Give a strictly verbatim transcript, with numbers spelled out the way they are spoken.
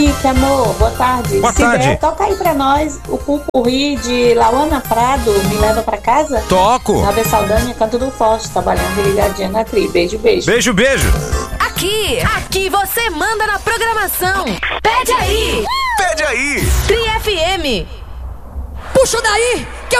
Henrique, amor, boa tarde. Boa Se tarde. der, toca aí pra nós o pupurri de Lauana Prado, Me Leva Pra Casa. Toco. Nave Saldanha, Canto do Forte, trabalhando e ligadinha na tri. Beijo, beijo. Beijo, beijo. Aqui, aqui você manda na programação. Pede aí. Pede aí. Tri F M. Puxa daí!